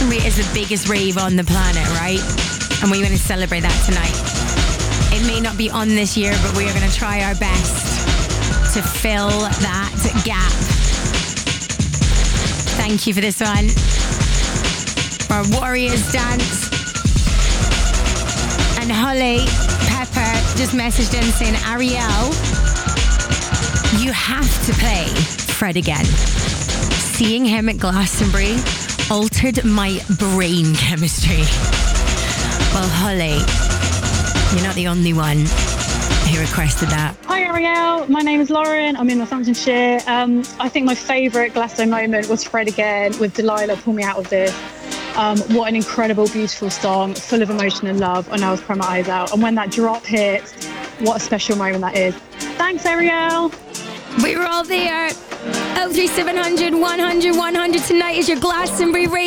Glastonbury is the biggest rave on the planet, right? And we're going to celebrate that tonight. It may not be on this year, but we are going to try our best to fill that gap. Thank you for this one. Our Warriors dance. And Holly Pepper just messaged in saying, Ariel, you have to play Fred again. Seeing him at Glastonbury altered my brain chemistry. Well, Holly, you're not the only one who requested that. Hi Ariel, my name is Lauren. I'm in Northamptonshire. I think my favourite Glasgow moment was Fred again with Delilah, Pull Me Out of This. What an incredible, beautiful song, full of emotion and love. And I was crying my eyes out. And when that drop hits, what a special moment that is. Thanks, Ariel. We were all there. 03700 100 100 tonight is your Glastonbury Radio.